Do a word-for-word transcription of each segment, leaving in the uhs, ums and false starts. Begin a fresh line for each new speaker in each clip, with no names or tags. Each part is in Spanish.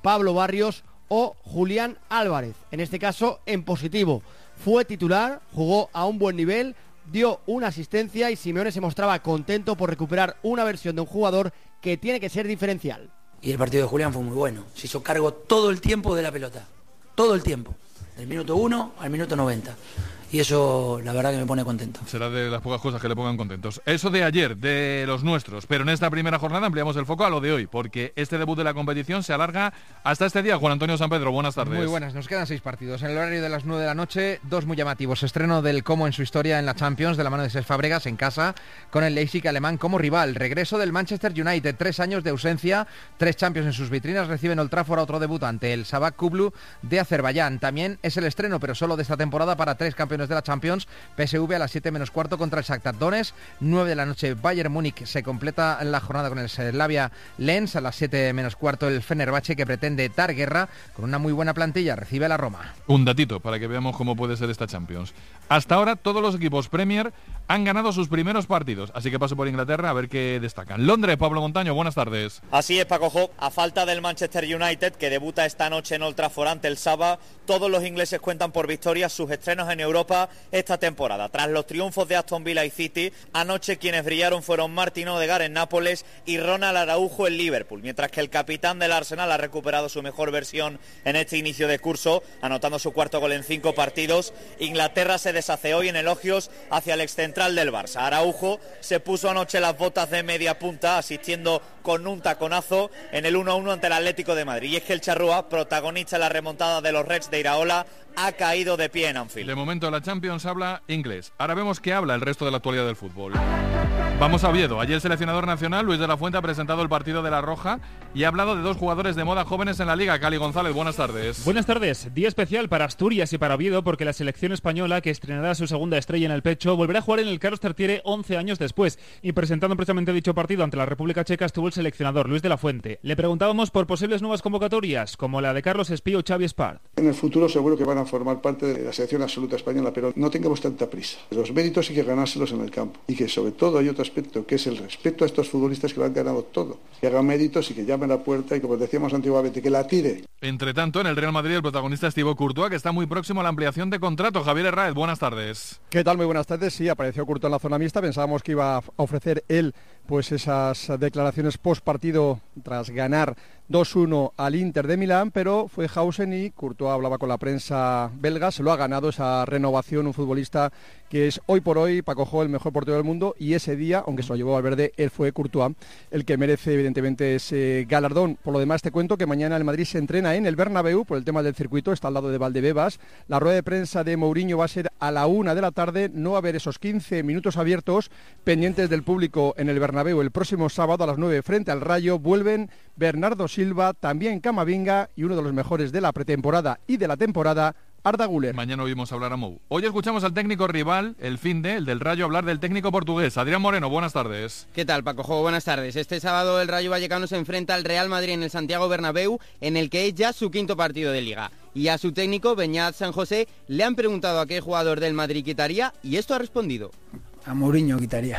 Pablo Barrios o Julián Álvarez. En este caso, en positivo. Fue titular, jugó a un buen nivel, dio una asistencia y Simeone se mostraba contento por recuperar una versión de un jugador que tiene que ser diferencial.
Y el partido de Julián fue muy bueno. Se hizo cargo todo el tiempo de la pelota. Todo el tiempo. Del minuto uno al minuto noventa. Y eso, la verdad, que me pone contento.
Será de las pocas cosas que le pongan contentos. Eso de ayer, de los nuestros. Pero en esta primera jornada ampliamos el foco a lo de hoy, porque este debut de la competición se alarga hasta este día. Juan Antonio Sampedro, buenas tardes.
Muy buenas, nos quedan seis partidos. En el horario de las nueve de la noche, dos muy llamativos. Estreno del Como en su historia en la Champions, de la mano de Cesc Fábregas en casa, con el Leipzig alemán como rival. Regreso del Manchester United, tres años de ausencia, tres Champions en sus vitrinas. Reciben Old Trafford a otro debutante, el Sabah Kublu de Azerbaiyán. También es el estreno, pero solo de esta temporada, para tres campeones de la Champions. P S V a las siete menos cuarto contra el Shakhtar Donetsk. nueve de la noche Bayern Múnich se completa la jornada con el Slavia Lens. A las siete menos cuarto el Fenerbahce, que pretende dar guerra con una muy buena plantilla, recibe a la Roma.
Un datito para que veamos cómo puede ser esta Champions. Hasta ahora todos los equipos Premier han ganado sus primeros partidos, así que paso por Inglaterra a ver qué destacan. Londres, Pablo Montaño, buenas tardes.
Así es, Paco Jo. A falta del Manchester United, que debuta esta noche en Old Trafford ante el Sabah, todos los ingleses cuentan por victorias sus estrenos en Europa esta temporada. Tras los triunfos de Aston Villa y City, anoche quienes brillaron fueron Martin Odegaard en Nápoles y Ronald Araujo en Liverpool, mientras que el capitán del Arsenal ha recuperado su mejor versión en este inicio de curso, anotando su cuarto gol en cinco partidos. Inglaterra se deshace hoy en elogios hacia el excentral del Barça. Araujo se puso anoche las botas de media punta, asistiendo con un taconazo en el uno a uno ante el Atlético de Madrid. Y es que el charrúa, protagonista en la remontada de los Reds de Iraola, ha caído de pie en Anfield.
De momento la Champions habla inglés. Ahora vemos qué habla el resto de la actualidad del fútbol. Vamos a Oviedo. Ayer el seleccionador nacional, Luis de la Fuente, ha presentado el partido de la Roja y ha hablado de dos jugadores de moda jóvenes en la Liga. Cali González, buenas tardes.
Buenas tardes. Día especial para Asturias y para Oviedo, porque la selección española, que estrenará su segunda estrella en el pecho, volverá a jugar en el Carlos Tartiere once años después. Y presentando precisamente dicho partido ante la República Checa estuvo el seleccionador Luis de la Fuente. Le preguntábamos por posibles nuevas convocatorias, como la de Carlos Espí o Xavi Espart.
En el futuro seguro que van a formar parte de la selección absoluta española, pero no tengamos tanta prisa. Los méritos hay que ganárselos en el campo. Y que sobre todo hay otro aspecto, que es el respeto a estos futbolistas que lo han ganado todo. Que hagan méritos y que llamen a la puerta y, como decíamos antiguamente, que la tire.
Entre tanto, en el Real Madrid el protagonista es Thibaut Courtois, que está muy próximo a la ampliación de contrato. Javier Herráez, buenas tardes.
¿Qué tal? Muy buenas tardes. Sí, apareció Courtois en la zona mixta. Pensábamos que iba a ofrecer él pues esas declaraciones post partido tras ganar dos uno al Inter de Milán, pero fue Hausen y Courtois hablaba con la prensa belga. Se lo ha ganado esa renovación, un futbolista que es hoy por hoy, Paco Jo, el mejor portero del mundo, y ese día, aunque se lo llevó Valverde, él fue Courtois el que merece evidentemente ese galardón. Por lo demás te cuento que mañana el Madrid se entrena en el Bernabéu por el tema del circuito, está al lado de Valdebebas. La rueda de prensa de Mourinho va a ser a la una de la tarde, no va a haber esos quince minutos abiertos pendientes del público en el Bernabéu. El próximo sábado a las nueve frente al Rayo vuelven Bernardo Silva, también Camavinga y uno de los mejores de la pretemporada y de la temporada, Arda Güler.
Mañana oímos hablar a Mou. Hoy escuchamos al técnico rival, el Finde, el del Rayo, hablar del técnico portugués. Adrián Moreno, buenas tardes.
¿Qué tal, Paco Jo? Buenas tardes. Este sábado el Rayo Vallecano se enfrenta al Real Madrid en el Santiago Bernabéu, en el que es ya su quinto partido de Liga. Y a su técnico, Beñat San José, le han preguntado a qué jugador del Madrid quitaría, y esto ha respondido.
A Mourinho quitaría.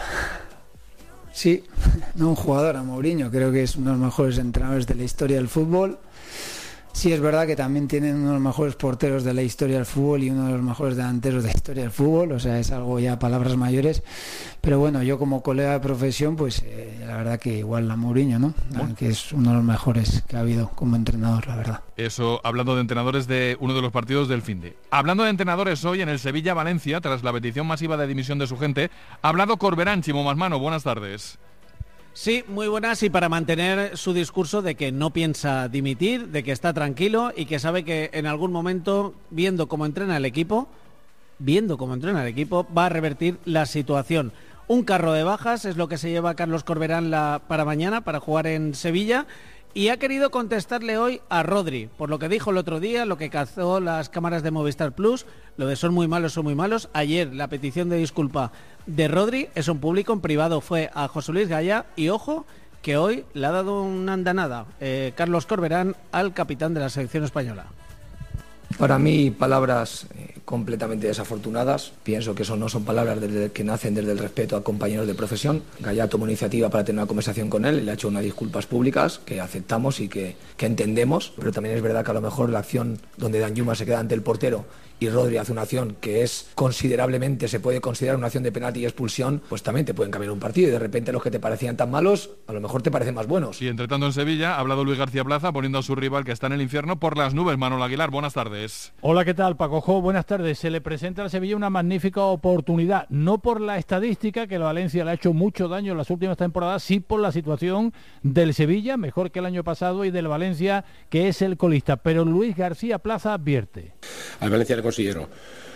Sí, no un jugador, a Mourinho. Creo que es uno de los mejores entrenadores de la historia del fútbol. Sí, es verdad que también tienen uno de los mejores porteros de la historia del fútbol y uno de los mejores delanteros de la historia del fútbol, o sea, es algo ya palabras mayores, pero bueno, yo como colega de profesión, pues eh, la verdad que igual a Mourinho, ¿no? Bueno. Que es uno de los mejores que ha habido como entrenador, la verdad.
Eso, hablando de entrenadores de uno de los partidos del finde. Hablando de entrenadores hoy en el Sevilla-Valencia, tras la petición masiva de dimisión de su gente, ha hablado Corberán. Chimo Masmano, buenas tardes.
Sí, muy buenas, y para mantener su discurso de que no piensa dimitir, de que está tranquilo y que sabe que en algún momento, viendo cómo entrena el equipo, viendo cómo entrena el equipo, va a revertir la situación. Un carro de bajas es lo que se lleva Carlos Corberán la, para mañana, para jugar en Sevilla, y ha querido contestarle hoy a Rodri, por lo que dijo el otro día, lo que cazó las cámaras de Movistar Plus, lo de son muy malos, son muy malos. Ayer la petición de disculpa de Rodri, es un público, en privado fue a José Luis Gaya, y ojo, que hoy le ha dado una andanada eh, Carlos Corberán al capitán de la selección española.
Para mí, palabras eh, completamente desafortunadas. Pienso que eso no son palabras desde, que nacen desde el respeto a compañeros de profesión. Gallá tomó iniciativa para tener una conversación con él y le ha hecho unas disculpas públicas que aceptamos y que, que entendemos, pero también es verdad que a lo mejor la acción donde Danjuma se queda ante el portero y Rodri hace una acción que es considerablemente, se puede considerar una acción de penalti y expulsión, pues también te pueden cambiar un partido y de repente los que te parecían tan malos, a lo mejor te parecen más buenos.
Y entre tanto en Sevilla ha hablado Luis García Plaza poniendo a su rival que está en el infierno por las nubes. Manuel Aguilar, buenas tardes.
Hola, ¿qué tal, Paco Jo? Buenas tardes. Se le presenta al Sevilla una magnífica oportunidad, no por la estadística, que el Valencia le ha hecho mucho daño en las últimas temporadas, sí por la situación del Sevilla, mejor que el año pasado, y del Valencia, que es el colista. Pero Luis García Plaza advierte.
Al Valencia le considero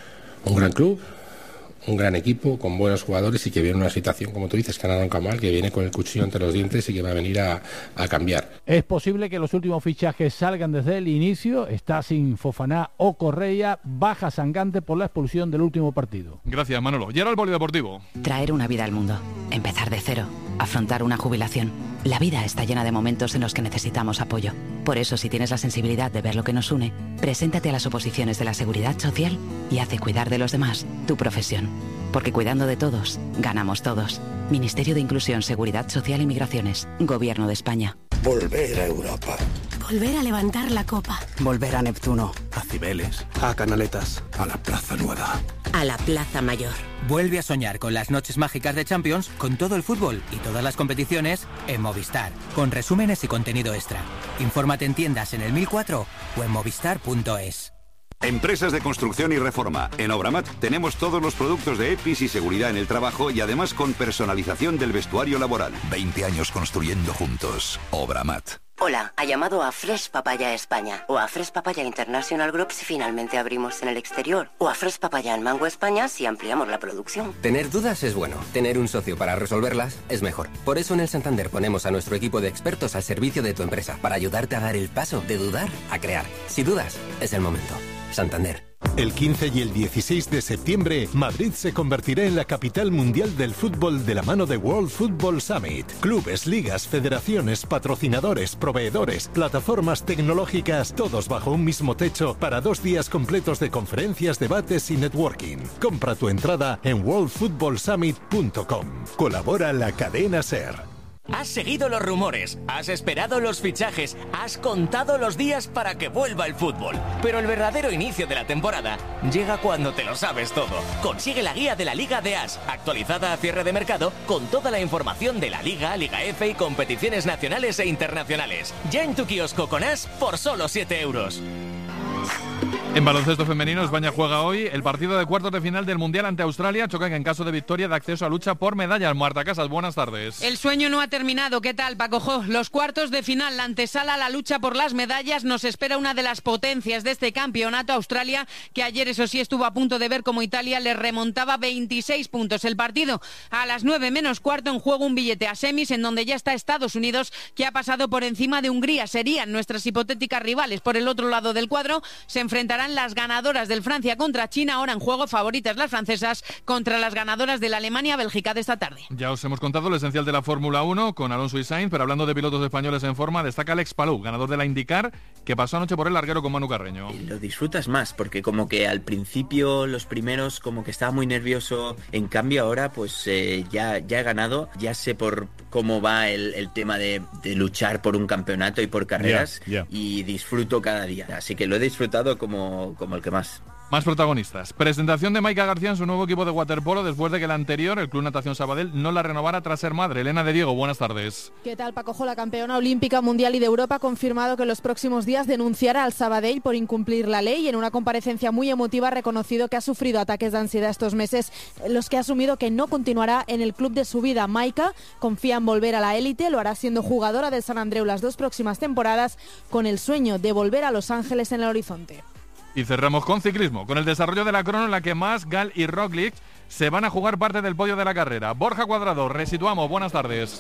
un gran club, un gran equipo, con buenos jugadores y que viene una situación, como tú dices, que han arrancado mal, que viene con el cuchillo entre los dientes y que va a venir a, a cambiar.
Es posible que los últimos fichajes salgan desde el inicio. Está sin Fofaná o Correa, baja sangrante por la expulsión del último partido.
Gracias, Manolo. Y ahora el polideportivo.
Traer una vida al mundo, empezar de cero, afrontar una jubilación. La vida está llena de momentos en los que necesitamos apoyo. Por eso, si tienes la sensibilidad de ver lo que nos une, preséntate a las oposiciones de la Seguridad Social y hace cuidar de los demás tu profesión. Porque cuidando de todos, ganamos todos. Ministerio de Inclusión, Seguridad Social y Migraciones. Gobierno de España.
Volver a Europa.
Volver a levantar la copa.
Volver a Neptuno. A Cibeles. A Canaletas.
A la Plaza Nueva.
A la Plaza Mayor.
Vuelve a soñar con las noches mágicas de Champions, con todo el fútbol y todas las competiciones en Movistar, con resúmenes y contenido extra. Infórmate en tiendas en el mil cuatro o en movistar punto es.
Empresas de construcción y reforma. En Obramat tenemos todos los productos de EPIs y seguridad en el trabajo y además con personalización del vestuario laboral.
veinte años construyendo juntos. Obramat.
Hola, ha llamado a Fresh Papaya España o a Fresh Papaya International Group si finalmente abrimos en el exterior o a Fresh Papaya en Mango España si ampliamos la producción.
Tener dudas es bueno, tener un socio para resolverlas es mejor. Por eso en el Santander ponemos a nuestro equipo de expertos al servicio de tu empresa para ayudarte a dar el paso de dudar a crear. Si dudas, es el momento. Santander.
El quince y el dieciséis de septiembre, Madrid se convertirá en la capital mundial del fútbol de la mano de World Football Summit. Clubes, ligas, federaciones, patrocinadores, proveedores, plataformas tecnológicas, todos bajo un mismo techo para dos días completos de conferencias, debates y networking. Compra tu entrada en world football summit punto com. Colabora la cadena SER.
Has seguido los rumores, has esperado los fichajes, has contado los días para que vuelva el fútbol. Pero el verdadero inicio de la temporada llega cuando te lo sabes todo. Consigue la guía de la Liga de As, actualizada a cierre de mercado, con toda la información de la Liga, Liga F y competiciones nacionales e internacionales. Ya en tu kiosco con As por solo siete euros.
En baloncesto femenino, España juega hoy el partido de cuartos de final del Mundial ante Australia. Chocan en caso de victoria de acceso a lucha por medallas. Marta Casas, buenas tardes.
El sueño no ha terminado. ¿Qué tal, Paco Jo? Los cuartos de final, la antesala a la lucha por las medallas. Nos espera una de las potencias de este campeonato, Australia, que ayer, eso sí, estuvo a punto de ver cómo Italia le remontaba veintiséis puntos. El partido a las nueve menos cuarto, en juego un billete a semis, en donde ya está Estados Unidos, que ha pasado por encima de Hungría. Serían nuestras hipotéticas rivales. Por el otro lado del cuadro se enfrentarán las ganadoras del Francia contra China, ahora en juego favoritas las francesas contra las ganadoras de la Alemania-Bélgica de esta tarde.
Ya os hemos contado lo esencial de la Fórmula uno con Alonso y Sainz, pero hablando de pilotos españoles en forma, destaca Alex Palou, ganador de la IndyCar, que pasó anoche por el larguero con Manu Carreño.
Lo disfrutas más, porque como que al principio los primeros como que estaba muy nervioso, en cambio ahora pues eh, ya, ya he ganado, ya sé por cómo va el, el tema de, de luchar por un campeonato y por carreras, yeah, yeah. y disfruto cada día, así que lo he disfrutado como, como el que más.
Más protagonistas. Presentación de Maika García en su nuevo equipo de waterpolo después de que el anterior, el Club Natación Sabadell, no la renovara tras ser madre. Elena de Diego, buenas tardes.
¿Qué tal, Paco Jo? La campeona olímpica mundial y de Europa ha confirmado que en los próximos días denunciará al Sabadell por incumplir la ley. En una comparecencia muy emotiva ha reconocido que ha sufrido ataques de ansiedad estos meses, los que ha asumido que no continuará en el club de su vida. Maika confía en volver a la élite, lo hará siendo jugadora del San Andreu las dos próximas temporadas, con el sueño de volver a Los Ángeles en el horizonte.
Y cerramos con ciclismo, con el desarrollo de la crono en la que Mas, Gal y Roglic se van a jugar parte del podio de la carrera. Borja Cuadrado, resituamos, buenas tardes.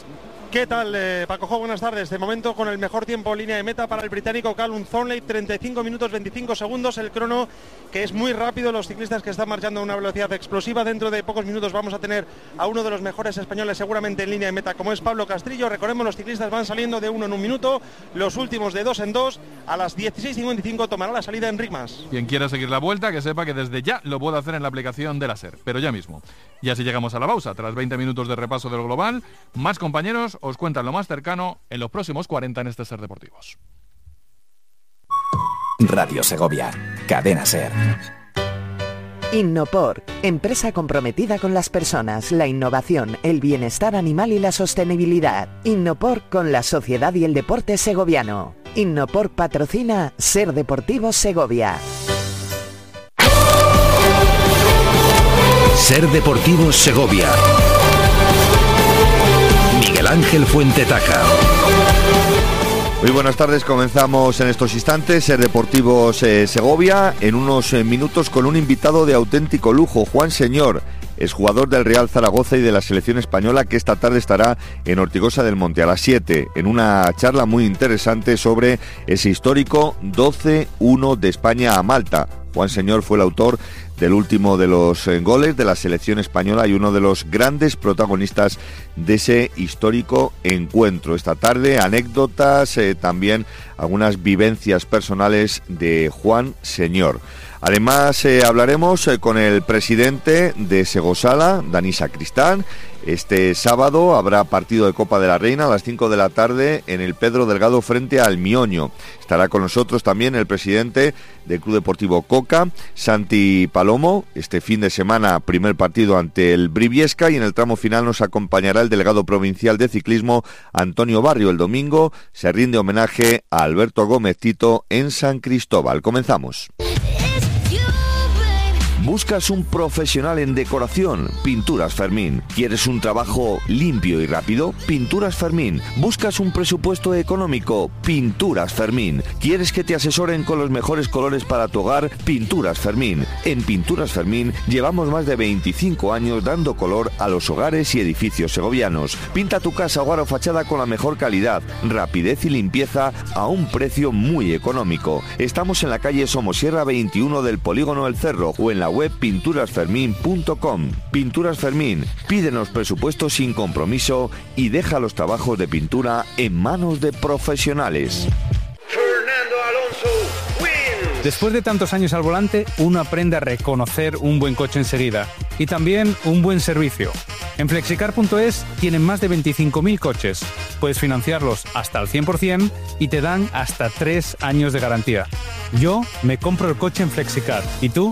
¿Qué tal, eh, Paco Jo? Buenas tardes. De momento con el mejor tiempo en línea de meta para el británico Callum Thornley, treinta y cinco minutos veinticinco segundos, el crono que es muy rápido, los ciclistas que están marchando a una velocidad explosiva. Dentro de pocos minutos vamos a tener a uno de los mejores españoles seguramente en línea de meta, como es Pablo Castrillo. Recordemos, los ciclistas van saliendo de uno en un minuto, los últimos de dos en dos. A las dieciséis cincuenta y cinco tomará la salida Enric Mas.
Quien quiera seguir la vuelta, que sepa que desde ya lo puede hacer en la aplicación de la SER, pero ya mismo. Y así llegamos a la pausa. Tras veinte minutos de repaso del global, más compañeros os cuentan lo más cercano en los próximos cuarenta en este SER Deportivos.
Radio Segovia, cadena SER.
Innopor, empresa comprometida con las personas, la innovación, el bienestar animal y la sostenibilidad. Innopor con la sociedad y el deporte segoviano. Innopor patrocina SER Deportivos Segovia.
SER Deportivos Segovia. Miguel Ángel Fuentetaca.
Muy buenas tardes, comenzamos en estos instantes SER Deportivos eh, Segovia, en unos eh, minutos con un invitado de auténtico lujo, Juan Señor, exjugador del Real Zaragoza y de la selección española, que esta tarde estará en Ortigosa del Monte a las siete, en una charla muy interesante sobre ese histórico doce uno de España a Malta. Juan Señor fue el autor del último de los eh, goles de la selección española y uno de los grandes protagonistas de ese histórico encuentro. Esta tarde, anécdotas, eh, también algunas vivencias personales de Juan Señor. Además, eh, hablaremos eh, con el presidente de Segosala, Dani Sacristán. Este sábado habrá partido de Copa de la Reina a las cinco de la tarde en el Pedro Delgado frente al Mioño. Estará con nosotros también el presidente del Club Deportivo Coca, Santi Palomo. Este fin de semana, primer partido ante el Briviesca, y en el tramo final nos acompañará el delegado provincial de ciclismo, Antonio Barrio. El domingo se rinde homenaje a Alberto Gómez Tito en San Cristóbal. Comenzamos. ¿Buscas un profesional en decoración? Pinturas Fermín. ¿Quieres un trabajo limpio y rápido? Pinturas Fermín. ¿Buscas un presupuesto económico? Pinturas Fermín. ¿Quieres que te asesoren con los mejores colores para tu hogar? Pinturas Fermín. En Pinturas Fermín llevamos más de veinticinco años dando color a los hogares y edificios segovianos. Pinta tu casa, hogar o fachada con la mejor calidad, rapidez y limpieza a un precio muy económico. Estamos en la calle Somosierra veintiuno del Polígono El Cerro o en la web pinturas fermín punto com. Pinturas Fermín, pídenos presupuesto sin compromiso y deja los trabajos de pintura en manos de profesionales.
Fernando Alonso wins.
Después de tantos años al volante, uno aprende a reconocer un buen coche enseguida y también un buen servicio. En flexicar punto es tienen más de veinticinco mil coches. Puedes financiarlos hasta al cien por ciento y te dan hasta tres años de garantía. Yo me compro el coche en Flexicar. ¿Y tú?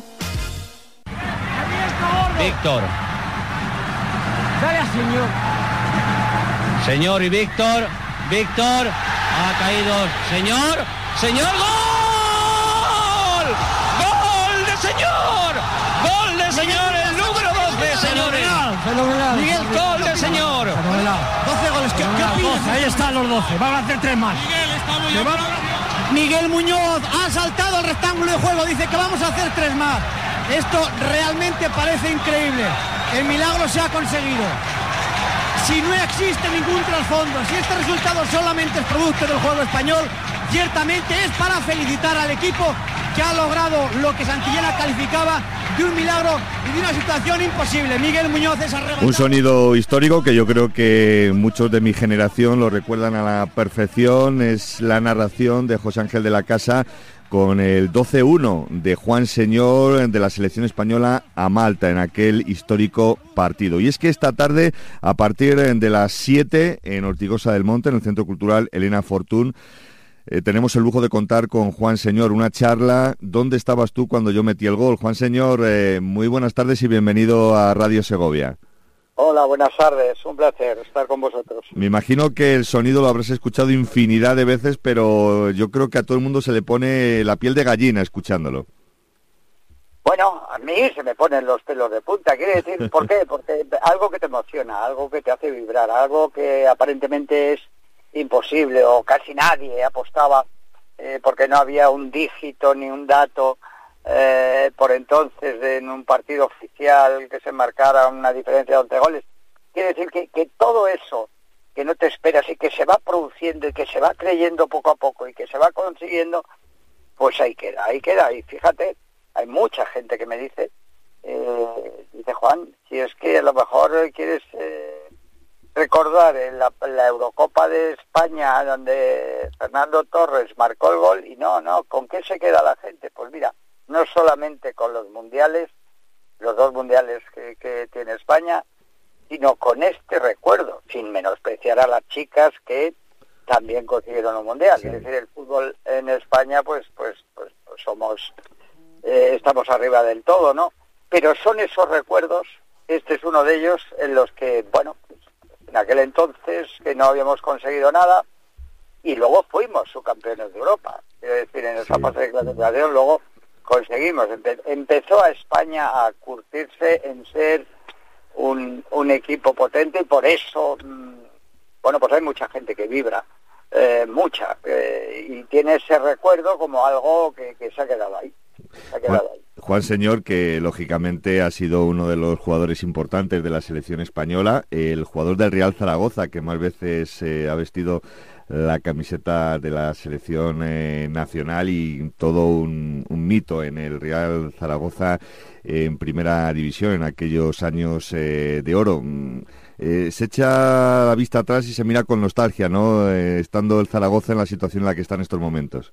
Víctor.
Dale, señor.
Señor y Víctor. Víctor. Ha caído. Señor. Señor. ¡Gol! ¡Gol de señor! ¡Gol de señor! El número doce, señores.
Fenomenal.
Miguel, gol de señor.
Fenomenal. doce goles. ¿Qué, qué opinas? Ahí están los doce. Van a hacer tres más.
Miguel está muy
bien. Miguel Muñoz ha saltado al rectángulo de juego. Dice que vamos a hacer tres más. Esto realmente parece increíble. El milagro se ha conseguido. Si no existe ningún trasfondo, si este resultado solamente es producto del juego español, ciertamente es para felicitar al equipo que ha logrado lo que Santillana calificaba de un milagro y de una situación imposible. Miguel Muñoz es arrebatado.
Un sonido histórico que yo creo que muchos de mi generación lo recuerdan a la perfección. Es la narración de José Ángel de la Casa con el doce uno de Juan Señor de la selección española a Malta en aquel histórico partido. Y es que esta tarde, a partir de las siete, en Ortigosa del Monte, en el Centro Cultural Elena Fortún, eh, tenemos el lujo de contar con Juan Señor, una charla. ¿Dónde estabas tú cuando yo metí el gol? Juan Señor, eh, muy buenas tardes y bienvenido a Radio Segovia.
Hola, buenas tardes, un placer estar con vosotros.
Me imagino que el sonido lo habrás escuchado infinidad de veces, pero yo creo que a todo el mundo se le pone la piel de gallina escuchándolo.
Bueno, a mí se me ponen los pelos de punta, quiere decir, ¿por qué? Porque algo que te emociona, algo que te hace vibrar, algo que aparentemente es imposible o casi nadie apostaba eh, porque no había un dígito ni un dato Eh, por entonces en un partido oficial que se marcara una diferencia de once goles. Quiere decir que, que todo eso que no te esperas y que se va produciendo y que se va creyendo poco a poco y que se va consiguiendo, pues ahí queda, ahí queda. Y fíjate, hay mucha gente que me dice, eh, dice Juan, si es que a lo mejor quieres eh, recordar en la, la Eurocopa de España donde Fernando Torres marcó el gol, y no, no, ¿con qué se queda la gente? Pues mira, no solamente con los mundiales, los dos mundiales que, que tiene España, sino con este recuerdo, sin menospreciar a las chicas que también consiguieron un mundial. Sí. Es decir, el fútbol en España, pues, pues, pues, pues somos, eh, estamos arriba del todo, ¿no? Pero son esos recuerdos, este es uno de ellos, en los que, bueno, pues, en aquel entonces que no habíamos conseguido nada, y luego fuimos subcampeones de Europa. Es decir, en esa sí. fase de clasificación luego conseguimos. Empe- empezó a España a curtirse en ser Un, un equipo potente, y por eso, mmm, bueno, pues hay mucha gente que vibra, eh, mucha, eh, y tiene ese recuerdo como algo que, que se ha quedado ahí. Se ha quedado
Juan,
ahí.
Juan Señor, que lógicamente ha sido uno de los jugadores importantes de la selección española, el jugador del Real Zaragoza, que más veces eh, ha vestido la camiseta de la selección eh, nacional, y todo un, un mito en el Real Zaragoza eh, en primera división en aquellos años eh, de oro. Eh, se echa la vista atrás y se mira con nostalgia, ¿no? Eh, estando el Zaragoza en la situación en la que está en estos momentos.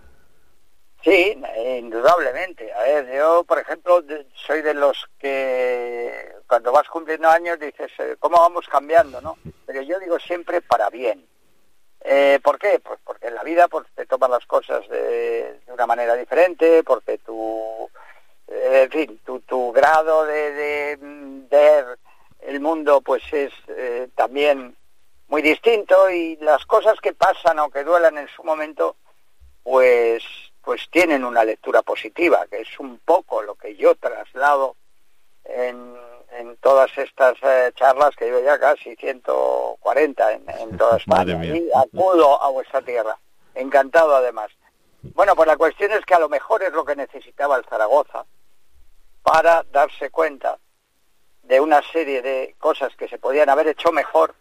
Sí, indudablemente. A ver, yo, por ejemplo, soy de los que cuando vas cumpliendo años dices, ¿cómo vamos cambiando, no? Pero yo digo siempre para bien. Eh, ¿Por qué? Pues porque en la vida pues, te toman las cosas de, de una manera diferente, porque tu, eh, en fin, tu, tu grado de, de ver el mundo pues es eh, también muy distinto, y las cosas que pasan o que duelan en su momento pues, pues tienen una lectura positiva, que es un poco lo que yo traslado en... en todas estas eh, charlas, que llevo ya casi ciento cuarenta en, en toda España, y acudo a vuestra tierra, encantado además. Bueno, pues la cuestión es que a lo mejor es lo que necesitaba el Zaragoza para darse cuenta de una serie de cosas que se podían haber hecho mejor,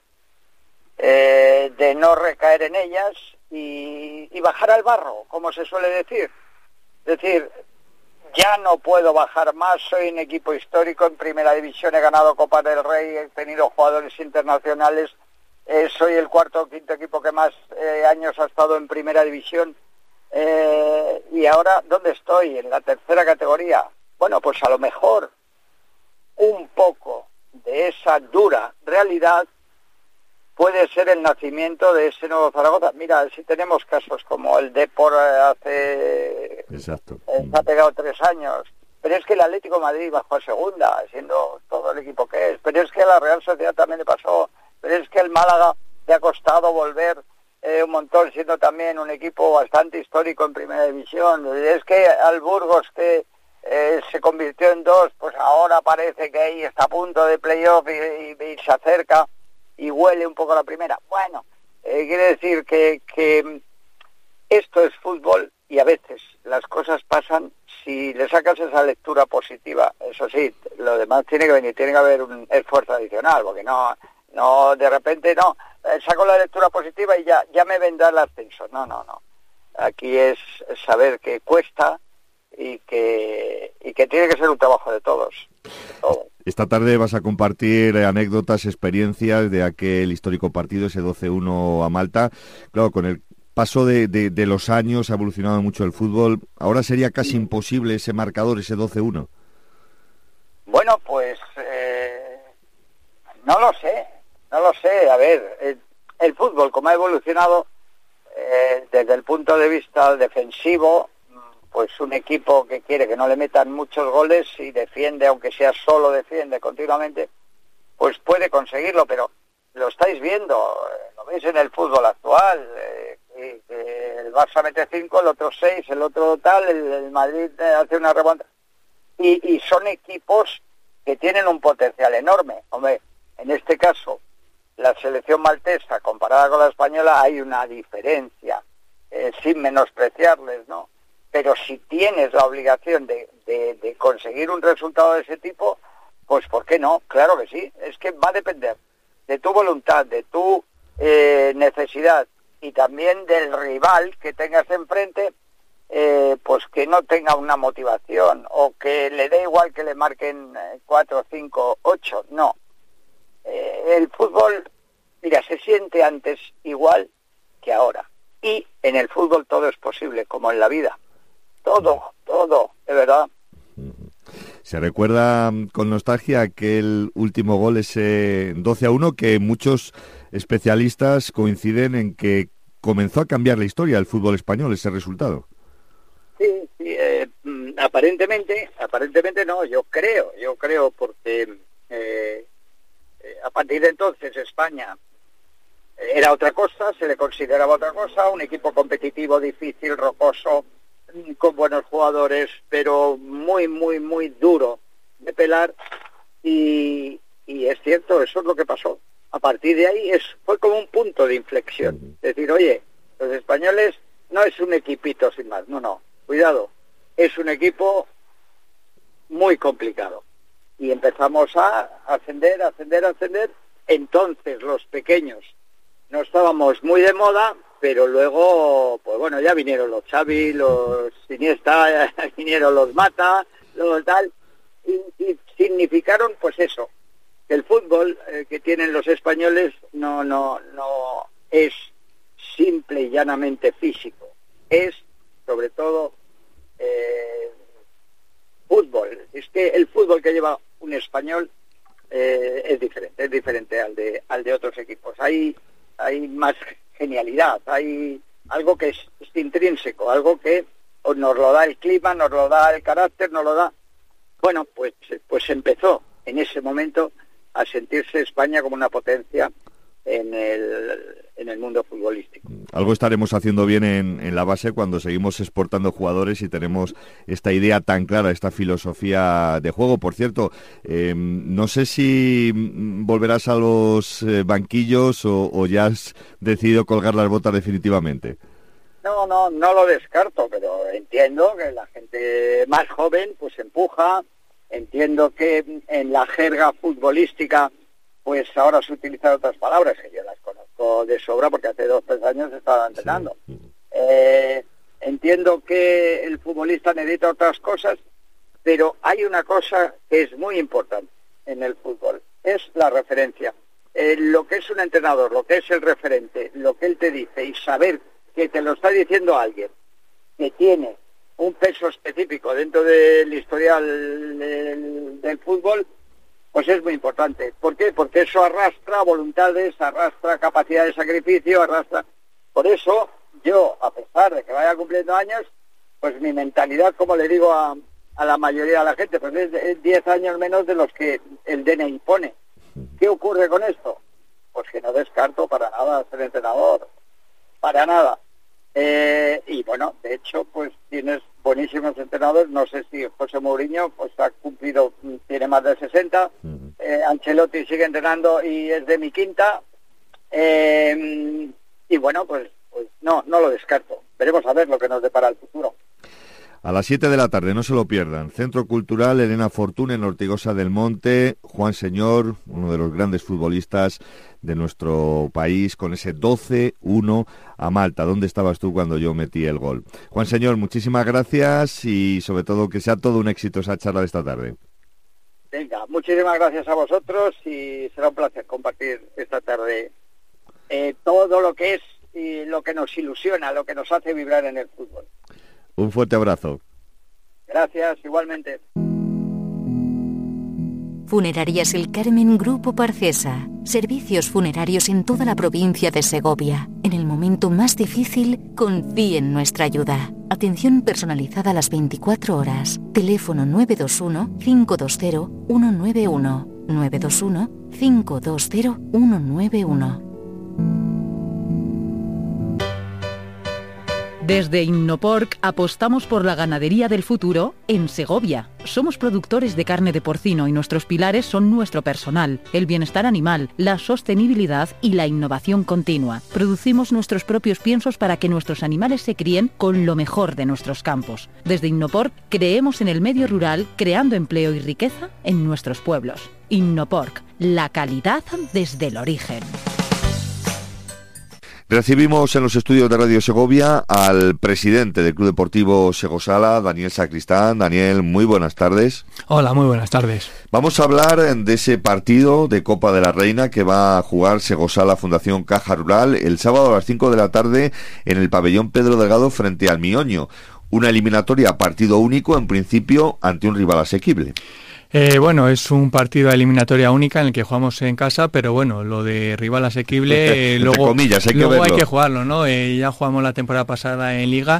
eh, de no recaer en ellas y, y bajar al barro, como se suele decir. Es decir, ya no puedo bajar más, soy un equipo histórico en primera división, he ganado Copa del Rey, he tenido jugadores internacionales, eh, soy el cuarto o quinto equipo que más eh, años ha estado en primera división, eh, y ahora, ¿dónde estoy? En la tercera categoría. Bueno, pues a lo mejor un poco de esa dura realidad puede ser el nacimiento de ese nuevo Zaragoza. Mira, si tenemos casos como el Depor hace...
Exacto.
Eh, se ha pegado tres años, pero es que el Atlético de Madrid bajó a segunda, siendo todo el equipo que es, pero es que a la Real Sociedad también le pasó, pero es que el Málaga le ha costado volver eh, un montón, siendo también un equipo bastante histórico en primera división. Es que al Burgos, que eh, se convirtió en dos, pues ahora parece que ahí está a punto de playoff y, y, y se acerca y huele un poco a la primera. Bueno, eh, quiere decir que, que esto es fútbol, y a veces las cosas pasan si le sacas esa lectura positiva. Eso sí, lo demás tiene que venir, tiene que haber un esfuerzo adicional, porque no, no de repente no, eh, saco la lectura positiva y ya, ya me vendrá el ascenso. No, no, no. Aquí es saber que cuesta y que, y que tiene que ser un trabajo de todos. De todos.
Esta tarde vas a compartir anécdotas, experiencias de aquel histórico partido, ese doce uno a Malta. Claro, con el paso de, de, de los años ha evolucionado mucho el fútbol. Ahora sería casi imposible ese marcador, ese doce uno.
Bueno, pues eh, no lo sé, no lo sé. A ver, el, el fútbol, como ha evolucionado eh, desde el punto de vista defensivo, pues un equipo que quiere que no le metan muchos goles y defiende, aunque sea solo defiende continuamente, pues puede conseguirlo, pero lo estáis viendo, lo veis en el fútbol actual, eh, eh, eh, el Barça mete cinco, el otro seis, el otro tal, el, el Madrid hace una remontada, y, y son equipos que tienen un potencial enorme. Hombre, en este caso, la selección maltesa comparada con la española hay una diferencia, eh, sin menospreciarles, ¿no? Pero si tienes la obligación de, de, de conseguir un resultado de ese tipo, pues ¿por qué no? Claro que sí. Es que va a depender de tu voluntad, de tu eh, necesidad y también del rival que tengas enfrente, eh, pues que no tenga una motivación o que le dé igual que le marquen cuatro, cinco, ocho, no. Eh, el fútbol, mira, se siente antes igual que ahora. Y en el fútbol todo es posible, como en la vida. Todo, todo, de verdad.
Se recuerda con nostalgia aquel último gol, ese doce a uno, que muchos especialistas coinciden en que comenzó a cambiar la historia del fútbol español, ese resultado.
Sí, sí eh, aparentemente, aparentemente no, yo creo, yo creo, porque eh, eh, a partir de entonces España era otra cosa, se le consideraba otra cosa, un equipo competitivo, difícil, rocoso, con buenos jugadores, pero muy, muy, muy duro de pelar, y, y es cierto, eso es lo que pasó. A partir de ahí es fue como un punto de inflexión. Es decir, oye, los españoles no es un equipito sin más, no, no, cuidado, es un equipo muy complicado. Y empezamos a ascender, ascender, ascender. Entonces los pequeños no estábamos muy de moda, pero luego, pues bueno, ya vinieron los Xavi, los Iniesta, ya vinieron los Mata, los tal, y, y significaron pues eso, que el fútbol eh, que tienen los españoles no, no, no es simple y llanamente físico, es sobre todo eh, fútbol. Es que el fútbol que lleva un español eh, es diferente, es diferente al de al de otros equipos. Hay hay más genialidad, hay algo que es, es intrínseco, algo que nos lo da el clima, nos lo da el carácter, nos lo da. Bueno, pues pues empezó en ese momento a sentirse España como una potencia en el en el mundo futbolístico.
Algo estaremos haciendo bien en, en la base cuando seguimos exportando jugadores y tenemos esta idea tan clara, esta filosofía de juego. Por cierto, eh, no sé si volverás a los eh, banquillos o, o ya has decidido colgar las botas definitivamente.
No, no, no lo descarto, pero entiendo que la gente más joven pues empuja, entiendo que en la jerga futbolística pues ahora se utilizan otras palabras, que yo las conozco de sobra porque hace dos o tres años estaba entrenando. Sí. Eh, entiendo que el futbolista necesita otras cosas, pero hay una cosa que es muy importante en el fútbol, es la referencia. Eh, lo que es un entrenador, lo que es el referente, lo que él te dice, y saber que te lo está diciendo alguien que tiene un peso específico dentro del historial del, del fútbol, pues es muy importante. ¿Por qué? Porque eso arrastra voluntades, arrastra capacidad de sacrificio, arrastra... Por eso, yo, a pesar de que vaya cumpliendo años, pues mi mentalidad, como le digo a, a la mayoría de la gente, pues es diez años menos de los que el D N I pone. ¿Qué ocurre con esto? Pues que no descarto para nada ser entrenador, para nada. Eh, y bueno, de hecho, pues tienes buenísimos entrenadores. No sé si José Mourinho pues ha cumplido, tiene más de sesenta. eh, Ancelotti sigue entrenando y es de mi quinta. Eh, y bueno, pues, pues no, no lo descarto. Veremos a ver lo que nos depara el futuro.
A las siete de la tarde, no se lo pierdan. Centro Cultural Elena Fortuna en Ortigosa del Monte. Juan Señor, uno de los grandes futbolistas de nuestro país, con ese doce uno a Malta. ¿Dónde estabas tú cuando yo metí el gol? Juan Señor, muchísimas gracias y sobre todo que sea todo un éxito esa charla de esta tarde.
Venga, muchísimas gracias a vosotros y será un placer compartir esta tarde eh, todo lo que es y lo que nos ilusiona, lo que nos hace vibrar en el fútbol.
Un fuerte abrazo.
Gracias, igualmente.
Funerarias El Carmen Grupo Parcesa. Servicios funerarios en toda la provincia de Segovia. En el momento más difícil, confíe en nuestra ayuda. Atención personalizada a las veinticuatro horas. Teléfono nueve dos uno, cinco dos cero, uno nueve uno. nueve dos uno, cinco dos cero, uno nueve uno.
Desde Innoporc apostamos por la ganadería del futuro en Segovia. Somos productores de carne de porcino y nuestros pilares son nuestro personal, el bienestar animal, la sostenibilidad y la innovación continua. Producimos nuestros propios piensos para que nuestros animales se críen con lo mejor de nuestros campos. Desde Innoporc creemos en el medio rural, creando empleo y riqueza en nuestros pueblos. Innoporc, la calidad desde el origen.
Recibimos en los estudios de Radio Segovia al presidente del Club Deportivo Segosala, Daniel Sacristán. Daniel, muy buenas tardes.
Hola, muy buenas tardes.
Vamos a hablar de ese partido de Copa de la Reina que va a jugar Segosala Fundación Caja Rural el sábado a las cinco de la tarde en el pabellón Pedro Delgado frente al Mioño. Una eliminatoria a partido único, en principio, ante un rival asequible.
Eh, bueno, es un partido de eliminatoria única en el que jugamos en casa, pero bueno, lo de rival asequible, eh, luego,
comillas, hay,
luego
que
hay que jugarlo, ¿no? Eh, ya jugamos la temporada pasada en Liga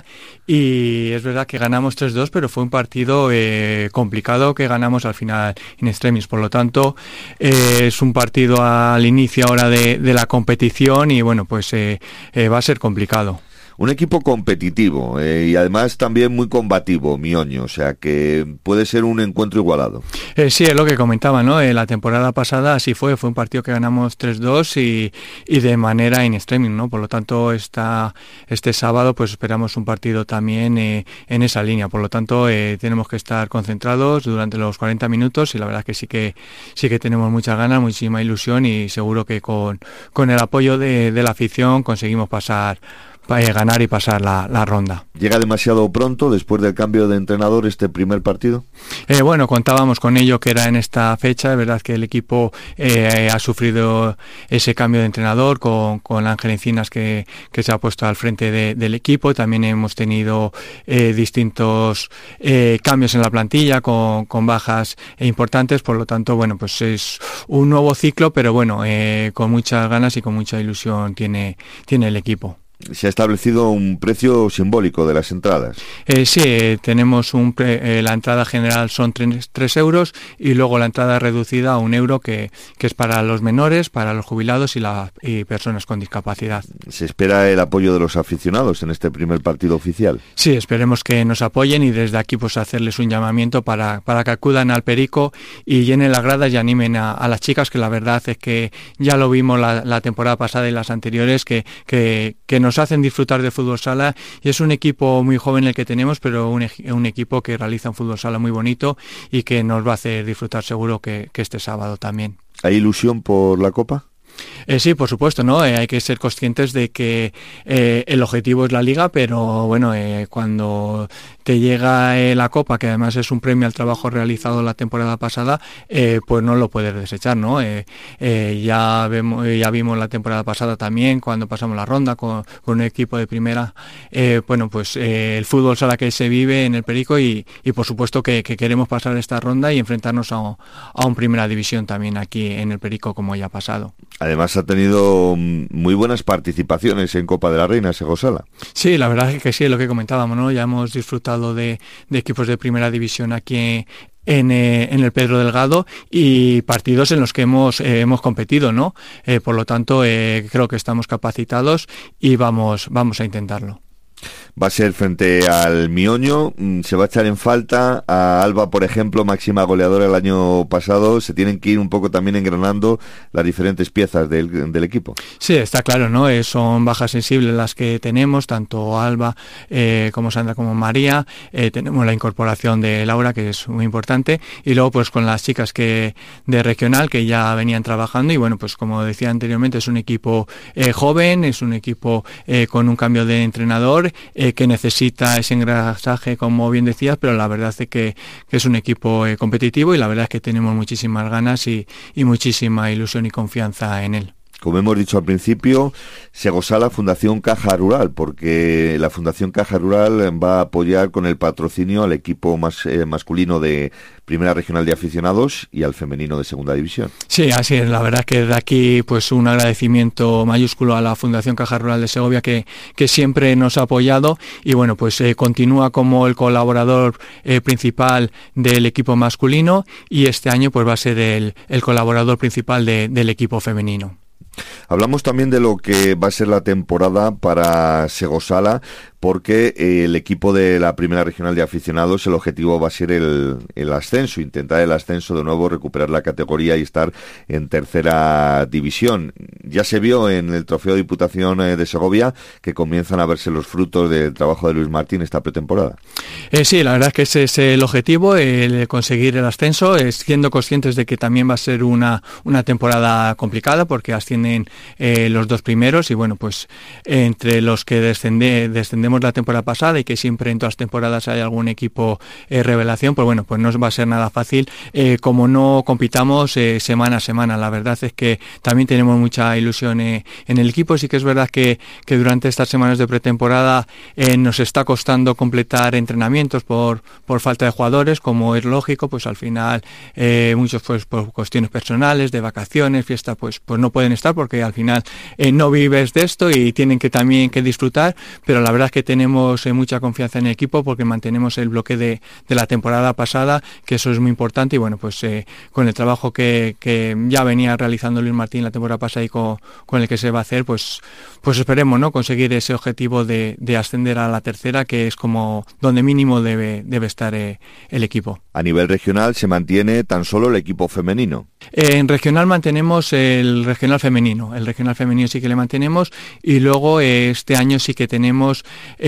y es verdad que ganamos tres dos, pero fue un partido eh, complicado que ganamos al final in extremis. Por lo tanto, eh, es un partido al inicio ahora de, de la competición y bueno, pues eh, eh, va a ser complicado.
Un equipo competitivo eh, y además también muy combativo, Mioño, o sea que puede ser un encuentro igualado.
Eh, sí, es lo que comentaba, ¿no? Eh, la temporada pasada así fue, fue un partido que ganamos tres dos y, y de manera in extremis, ¿no? Por lo tanto, esta, este sábado pues esperamos un partido también eh, en esa línea. Por lo tanto, eh, tenemos que estar concentrados durante los cuarenta minutos y la verdad es que sí que sí que tenemos muchas ganas, muchísima ilusión y seguro que con, con el apoyo de, de la afición conseguimos pasar para ganar y pasar la, la ronda.
¿Llega demasiado pronto después del cambio de entrenador este primer partido?
Eh, bueno, contábamos con ello que era en esta fecha. Es verdad que el equipo eh, ha sufrido ese cambio de entrenador con, con Ángel Encinas que, que se ha puesto al frente de, del equipo. También hemos tenido eh, distintos eh, cambios en la plantilla con, con bajas importantes. Por lo tanto, bueno, pues es un nuevo ciclo, pero bueno, eh, con muchas ganas y con mucha ilusión tiene, tiene el equipo.
Se ha establecido un precio simbólico de las entradas.
Eh, sí, eh, tenemos un pre, eh, la entrada general son tres euros y luego la entrada reducida a un euro que, que es para los menores, para los jubilados y, la, y personas con discapacidad.
¿Se espera el apoyo de los aficionados en este primer partido oficial?
Sí, esperemos que nos apoyen y desde aquí pues hacerles un llamamiento para, para que acudan al Perico y llenen las gradas y animen a, a las chicas, que la verdad es que ya lo vimos la, la temporada pasada y las anteriores, que, que, que nos hacen disfrutar de fútbol sala y es un equipo muy joven el que tenemos, pero un, un equipo que realiza un fútbol sala muy bonito y que nos va a hacer disfrutar seguro que, que este sábado también.
¿Hay ilusión por la Copa?
Eh, sí, por supuesto, ¿no? Eh, hay que ser conscientes de que eh, el objetivo es la Liga, pero bueno, eh, cuando te llega eh, la Copa, que además es un premio al trabajo realizado la temporada pasada, eh, pues no lo puedes desechar, ¿no? Eh, eh, ya vemos, ya vimos la temporada pasada también cuando pasamos la ronda con, con un equipo de primera, eh, bueno, pues eh, el fútbol sala que se vive en el Perico y, y por supuesto que, que queremos pasar esta ronda y enfrentarnos a, a un primera división también aquí en el Perico como ya ha pasado.
Además ha tenido muy buenas participaciones en Copa de la Reina, Segosala.
Sí, la verdad es que sí, es lo que comentábamos, ¿no? Ya hemos disfrutado de, de equipos de primera división aquí en, eh, en el Pedro Delgado y partidos en los que hemos eh, hemos competido, ¿no? Eh, por lo tanto, eh, creo que estamos capacitados y vamos, vamos a intentarlo.
Va a ser frente al Mioño, se va a echar en falta a Alba, por ejemplo, máxima goleadora el año pasado. Se tienen que ir un poco también engranando las diferentes piezas del, del equipo.
Sí, está claro, ¿no? Eh, son bajas sensibles las que tenemos, tanto Alba eh, como Sandra como María. Eh, tenemos la incorporación de Laura, que es muy importante, y luego pues con las chicas que de regional que ya venían trabajando y bueno, pues como decía anteriormente, es un equipo eh, joven, es un equipo eh, con un cambio de entrenador, Eh, que necesita ese engrasaje, como bien decías, pero la verdad es que, que es un equipo eh, competitivo y la verdad es que tenemos muchísimas ganas y, y muchísima ilusión y confianza en él.
Como hemos dicho al principio, Segosala Fundación Caja Rural, porque la Fundación Caja Rural va a apoyar con el patrocinio al equipo más, eh, masculino de Primera Regional de Aficionados y al femenino de Segunda División.
Sí, así es. La verdad es que de aquí pues un agradecimiento mayúsculo a la Fundación Caja Rural de Segovia que, que siempre nos ha apoyado y bueno, pues eh, continúa como el colaborador eh, principal del equipo masculino y este año pues va a ser el, el colaborador principal de, del equipo femenino.
Hablamos también de lo que va a ser la temporada para Segosala, porque eh, el equipo de la Primera Regional de Aficionados, el objetivo va a ser el, el ascenso, intentar el ascenso de nuevo, recuperar la categoría y estar en tercera división. Ya se vio en el Trofeo Diputación eh, de Segovia que comienzan a verse los frutos del trabajo de Luis Martín esta pretemporada.
Eh, sí, la verdad es que ese es el objetivo, el conseguir el ascenso, eh, siendo conscientes de que también va a ser una, una temporada complicada porque ascienden eh, los dos primeros y bueno, pues eh, entre los que descende, descendemos la temporada pasada y que siempre en todas las temporadas hay algún equipo eh, revelación, pues bueno, pues no va a ser nada fácil eh, como no compitamos eh, semana a semana. La verdad es que también tenemos mucha ilusión eh, en el equipo. Sí que es verdad que, que durante estas semanas de pretemporada eh, nos está costando completar entrenamientos por, por falta de jugadores, como es lógico, pues al final eh, muchos pues por cuestiones personales, de vacaciones, fiesta, pues, pues no pueden estar porque al final eh, no vives de esto y tienen que también que disfrutar, pero la verdad es que tenemos eh, mucha confianza en el equipo porque mantenemos el bloque de, de la temporada pasada, que eso es muy importante y bueno, pues eh, con el trabajo que, que ya venía realizando Luis Martín la temporada pasada y con, con el que se va a hacer, pues, pues esperemos, ¿no?, conseguir ese objetivo de, de ascender a la tercera, que es como donde mínimo debe, debe estar eh, el equipo.
A nivel regional se mantiene tan solo el equipo femenino.
Eh, en regional mantenemos el regional femenino, el regional femenino sí que le mantenemos y luego eh, este año sí que tenemos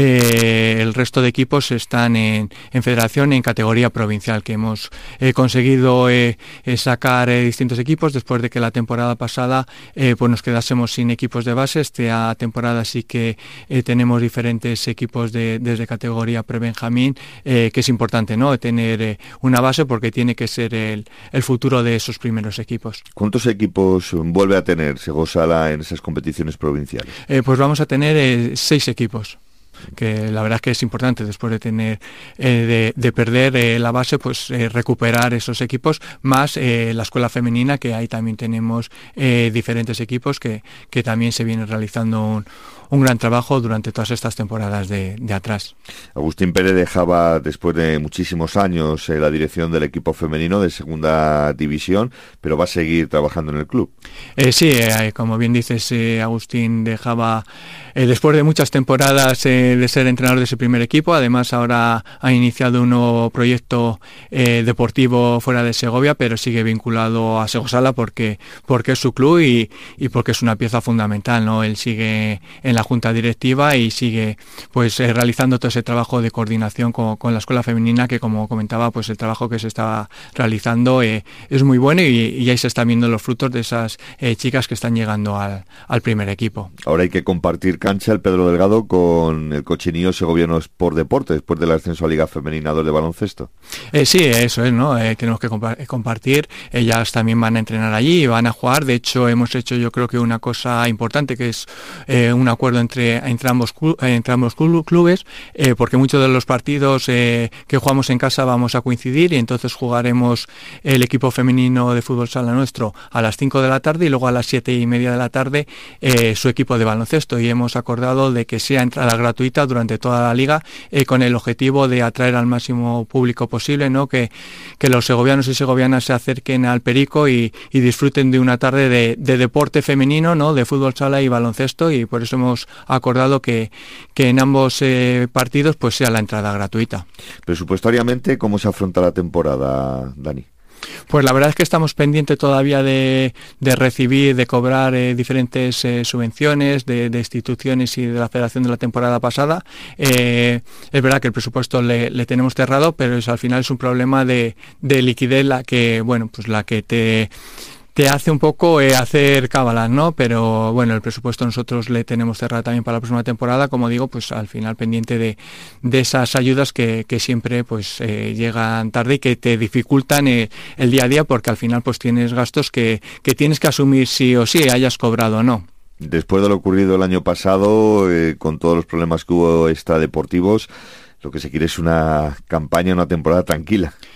eh, el resto de equipos están en, en federación en categoría provincial, que hemos eh, conseguido eh, eh, sacar eh, distintos equipos después de que la temporada pasada eh, pues nos quedásemos sin equipos de base. Esta temporada sí que eh, tenemos diferentes equipos de, desde categoría pre-Benjamín, eh, que es importante, ¿no?, tener eh, una base porque tiene que ser el, el futuro de esos primeros equipos.
¿Cuántos equipos vuelve a tener Segosala en esas competiciones provinciales?
Eh, pues vamos a tener eh, seis equipos, que la verdad es que es importante después de tener eh, de, de perder eh, la base, pues eh, recuperar esos equipos, más eh, la escuela femenina, que ahí también tenemos eh, diferentes equipos que, que también se viene realizando un, un gran trabajo durante todas estas temporadas de, de atrás.
Agustín Pérez dejaba después de muchísimos años eh, la dirección del equipo femenino de segunda división, pero va a seguir trabajando en el club.
Eh, sí, eh, como bien dices, eh, Agustín dejaba eh, después de muchas temporadas eh, de ser entrenador de ese primer equipo. Además ahora ha iniciado un nuevo proyecto eh, deportivo fuera de Segovia, pero sigue vinculado a Segosala porque, porque es su club y, y porque es una pieza fundamental, ¿no? Él sigue en la junta directiva y sigue pues eh, realizando todo ese trabajo de coordinación con, con la escuela femenina, que como comentaba, pues el trabajo que se estaba realizando eh, es muy bueno y, y ahí se están viendo los frutos de esas eh, chicas que están llegando al, al primer equipo.
Ahora hay que compartir cancha el Pedro Delgado con el Cochinillo Segoviano Sport Deporte después del ascenso a Liga Femenina dos de baloncesto.
Eh, sí, eso es, ¿no? Eh, tenemos que compa- compartir. Ellas también van a entrenar allí y van a jugar. De hecho, hemos hecho yo creo que una cosa importante, que es eh, un acuerdo entre, entre ambos, entre ambos clubes, eh, porque muchos de los partidos eh, que jugamos en casa vamos a coincidir y entonces jugaremos el equipo femenino de fútbol sala nuestro a las cinco de la tarde y luego a las siete y media de la tarde eh, su equipo de baloncesto, y hemos acordado de que sea entrada gratuita durante toda la liga eh, con el objetivo de atraer al máximo público posible, ¿no?, que, que los segovianos y segovianas se acerquen al Perico y, y disfruten de una tarde de, de deporte femenino, ¿no?, de fútbol sala y baloncesto, y por eso hemos acordado que, que en ambos eh, partidos pues sea la entrada gratuita.
Presupuestariamente, ¿cómo se afronta la temporada, Dani?
Pues la verdad es que estamos pendientes todavía de, de recibir, de cobrar eh, diferentes eh, subvenciones de, de instituciones y de la federación de la temporada pasada. Eh, es verdad que el presupuesto le, le tenemos cerrado, pero es, al final es un problema de, de liquidez la que, bueno, pues la que te... te hace un poco eh, hacer cábalas, ¿no? Pero bueno, el presupuesto nosotros le tenemos cerrado también para la próxima temporada, como digo, pues al final pendiente de, de esas ayudas que, que siempre pues eh, llegan tarde y que te dificultan eh, el día a día, porque al final pues tienes gastos que, que tienes que asumir sí o sí, hayas cobrado o no.
Después de lo ocurrido el año pasado, eh, con todos los problemas que hubo extradeportivos, lo que se quiere es una campaña, una temporada tranquila.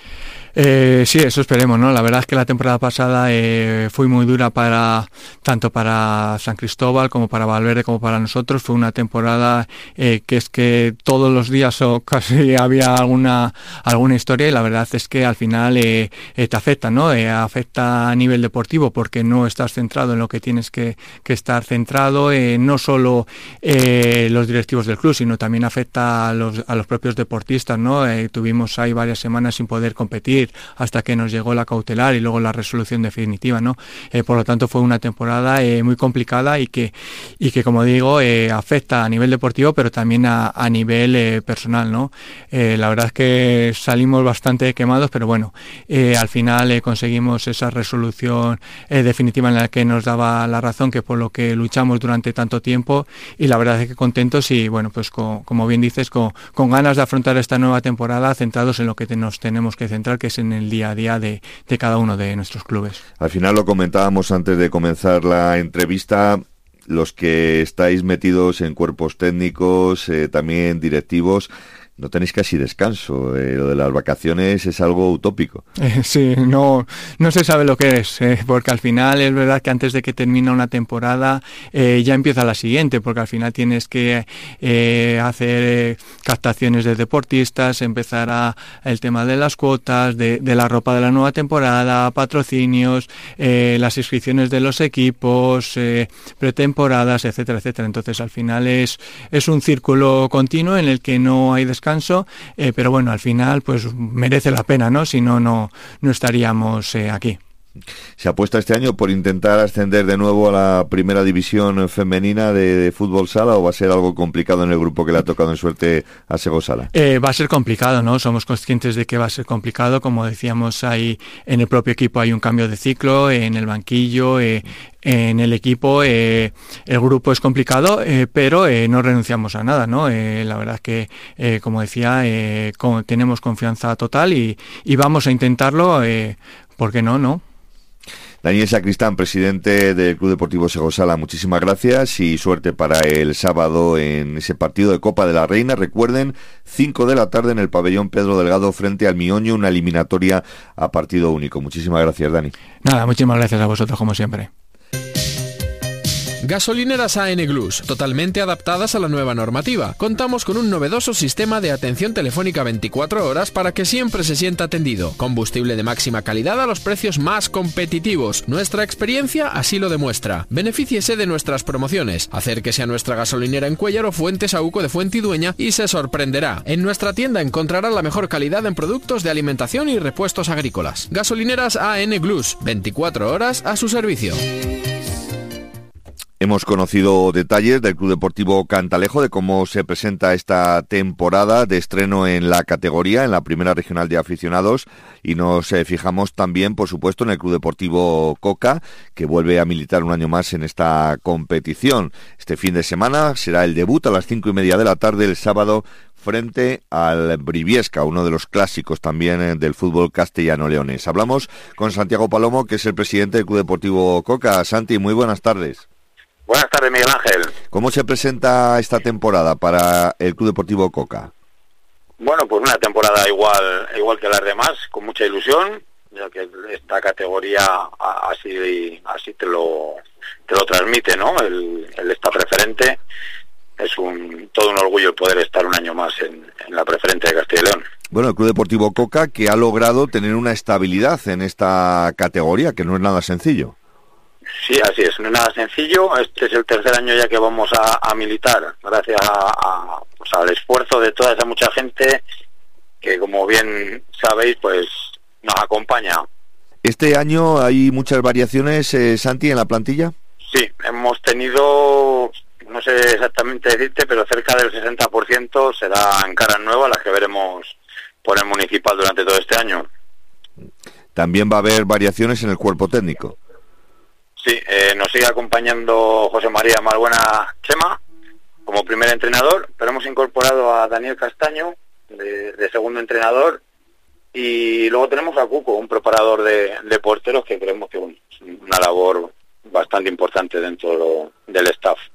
Eh, sí, eso esperemos, ¿no? La verdad es que la temporada pasada eh, fue muy dura para tanto para San Cristóbal como para Valverde como para nosotros. Fue una temporada eh, que es que todos los días o casi había alguna alguna historia, y la verdad es que al final eh, eh, te afecta, ¿no? Eh, afecta a nivel deportivo porque no estás centrado en lo que tienes que, que estar centrado, eh, no solo eh, los directivos del club, sino también afecta a los, a los propios deportistas, ¿no? Eh, tuvimos ahí varias semanas sin poder competir hasta que nos llegó la cautelar y luego la resolución definitiva, ¿no? Eh, por lo tanto fue una temporada eh, muy complicada y que, y que como digo, eh, afecta a nivel deportivo pero también a, a nivel eh, personal, ¿no? Eh, la verdad es que salimos bastante quemados, pero bueno, eh, al final eh, conseguimos esa resolución eh, definitiva en la que nos daba la razón, que por lo que luchamos durante tanto tiempo, y la verdad es que contentos y bueno, pues con, como bien dices, con, con ganas de afrontar esta nueva temporada centrados en lo que te, nos tenemos que centrar, que es en el día a día de, de cada uno de nuestros clubes.
Al final lo comentábamos antes de comenzar la entrevista, los que estáis metidos en cuerpos técnicos, eh, también directivos, no tenéis casi descanso. Eh, lo de las vacaciones es algo utópico.
Eh, sí, no, no se sabe lo que es, eh, porque al final es verdad que antes de que termine una temporada eh, ya empieza la siguiente, porque al final tienes que eh, hacer eh, captaciones de deportistas, empezar a el tema de las cuotas, de, de la ropa de la nueva temporada, patrocinios, eh, las inscripciones de los equipos, eh, pretemporadas, etcétera, etcétera. Entonces al final es, es un círculo continuo en el que no hay descanso. Eh, pero bueno, al final pues merece la pena, ¿no? Si no, no, no estaríamos eh, aquí.
¿Se apuesta este año por intentar ascender de nuevo a la primera división femenina de, de fútbol sala, o va a ser algo complicado en el grupo que le ha tocado en suerte a Sego Sala?
Eh, va a ser complicado, ¿no? Somos conscientes de que va a ser complicado. Como decíamos, ahí en el propio equipo hay un cambio de ciclo, en el banquillo, eh, en el equipo, eh, el grupo es complicado, eh, pero eh, no renunciamos a nada, ¿no? Eh, la verdad es que, eh, como decía, eh, con, tenemos confianza total y, y vamos a intentarlo, eh, ¿por qué no, no?
Daniel Sacristán, presidente del Club Deportivo Sego Sala, muchísimas gracias y suerte para el sábado en ese partido de Copa de la Reina. Recuerden, cinco de la tarde en el pabellón Pedro Delgado frente al Mioño, una eliminatoria a partido único. Muchísimas gracias, Dani.
Nada, muchísimas gracias a vosotros, como siempre.
Gasolineras A N Glus, totalmente adaptadas a la nueva normativa. Contamos con un novedoso sistema de atención telefónica veinticuatro horas para que siempre se sienta atendido. Combustible de máxima calidad a los precios más competitivos. Nuestra experiencia así lo demuestra. Benefíciese de nuestras promociones. Acérquese a nuestra gasolinera en Cuéllar o Fuentes Saúco de Fuentidueña y se sorprenderá. En nuestra tienda encontrará la mejor calidad en productos de alimentación y repuestos agrícolas. Gasolineras A N Glus, veinticuatro horas a su servicio.
Hemos conocido detalles del Club Deportivo Cantalejo, de cómo se presenta esta temporada de estreno en la categoría, en la primera regional de aficionados, y nos eh, fijamos también, por supuesto, en el Club Deportivo Coca, que vuelve a militar un año más en esta competición. Este fin de semana será el debut a las cinco y media de la tarde, el sábado, frente al Briviesca, uno de los clásicos también del fútbol castellano-leonés. Hablamos con Santiago Palomo, que es el presidente del Club Deportivo Coca. Santi, muy buenas tardes.
Buenas tardes, Miguel Ángel.
¿Cómo se presenta esta temporada para el Club Deportivo Coca?
Bueno, pues una temporada igual igual que las demás, con mucha ilusión, ya que esta categoría así así te lo te lo transmite, ¿no? El, el esta preferente es un todo un orgullo el poder estar un año más en, en la preferente de Castilla y León.
Bueno, el Club Deportivo Coca, que ha logrado tener una estabilidad en esta categoría, que no es nada sencillo.
Sí, así es, no es nada sencillo. Este es el tercer año ya que vamos a, a militar, gracias a, a, pues al esfuerzo de toda esa mucha gente que, como bien sabéis, pues nos acompaña.
¿Este año hay muchas variaciones, eh, Santi, en la plantilla?
Sí, hemos tenido, no sé exactamente decirte, pero cerca del sesenta por ciento serán caras nuevas las que veremos por el municipal durante todo este año.
También va a haber variaciones en el cuerpo técnico.
Sí, eh, nos sigue acompañando José María Malbuena Chema como primer entrenador, pero hemos incorporado a Daniel Castaño de, de segundo entrenador, y luego tenemos a Cuco, un preparador de, de porteros, que creemos que es una labor bastante importante dentro de lo, del staff.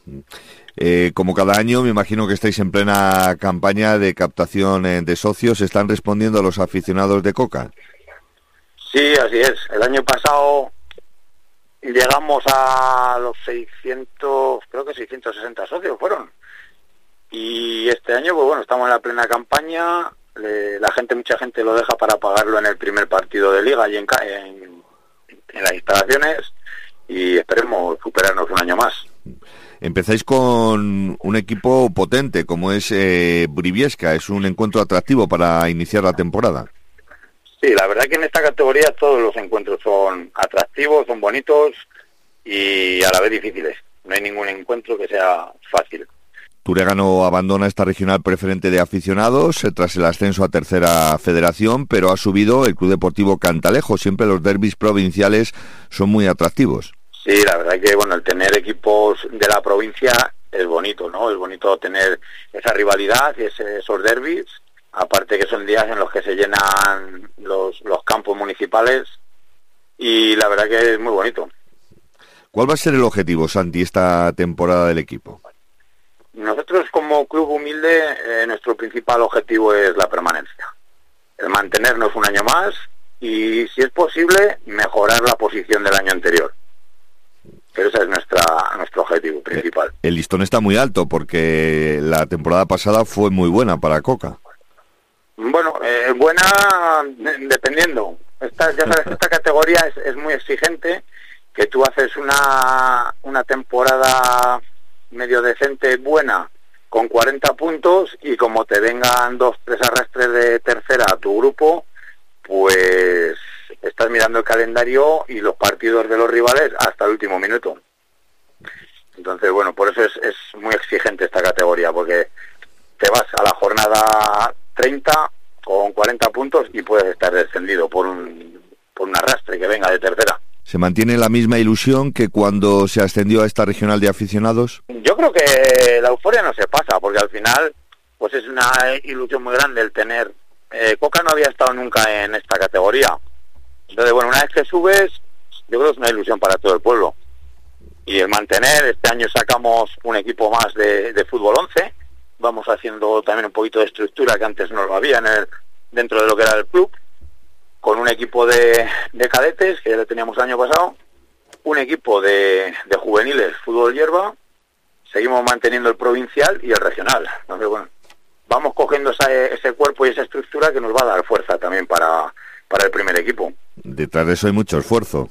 Eh, como cada año, me imagino que estáis en plena campaña de captación eh, de socios. ¿Están respondiendo a los aficionados de Coca?
Sí, así es. El año pasado llegamos a los seiscientos, creo que seiscientos sesenta socios fueron. Y este año, pues bueno, estamos en la plena campaña. Le, la gente, mucha gente lo deja para pagarlo en el primer partido de Liga y en, en, en las instalaciones, y esperemos superarnos un año más.
Empezáis con un equipo potente como es eh, Briviesca. Es un encuentro atractivo para iniciar la temporada.
Sí, la verdad que en esta categoría todos los encuentros son atractivos, son bonitos y a la vez difíciles. No hay ningún encuentro que sea fácil.
Turegano abandona esta regional preferente de aficionados eh, tras el ascenso a tercera federación, pero ha subido el Club Deportivo Cantalejo. Siempre los derbis provinciales son muy atractivos.
Sí, la verdad que bueno, el tener equipos de la provincia es bonito, ¿no? Es bonito tener esa rivalidad y ese, esos derbis. Aparte que son días en los que se llenan los, los campos municipales y la verdad que es muy bonito.
¿Cuál va a ser el objetivo, Santi, esta temporada del equipo?
Nosotros como club humilde, eh, nuestro principal objetivo es la permanencia. El mantenernos un año más y, si es posible, mejorar la posición del año anterior. Pero ese es nuestra, nuestro objetivo principal.
El listón está muy alto porque la temporada pasada fue muy buena para Coca.
Bueno, eh, buena dependiendo. Esta, ya sabes, esta categoría es, es muy exigente, que tú haces una, una temporada medio decente, buena, con cuarenta puntos, y como te vengan dos, tres arrastres de tercera a tu grupo, pues estás mirando el calendario y los partidos de los rivales hasta el último minuto. Entonces, bueno, por eso es, es muy exigente esta categoría, porque te vas a la jornada treinta con cuarenta puntos y puedes estar descendido por un, por un arrastre que venga de tercera.
¿Se mantiene la misma ilusión que cuando se ascendió a esta regional de aficionados?
Yo creo que la euforia no se pasa, porque al final pues es una ilusión muy grande el tener... Eh, Coca no había estado nunca en esta categoría. Entonces, bueno, una vez que subes, yo creo que es una ilusión para todo el pueblo. Y el mantener, este año sacamos un equipo más de, de fútbol once, vamos haciendo también un poquito de estructura que antes no lo había en el, dentro de lo que era el club, con un equipo de, de cadetes, que ya lo teníamos el año pasado, un equipo de, de juveniles, fútbol hierba, seguimos manteniendo el provincial y el regional. Entonces, bueno, vamos cogiendo esa, ese cuerpo y esa estructura que nos va a dar fuerza también para, para el primer equipo.
Detrás de eso hay mucho esfuerzo.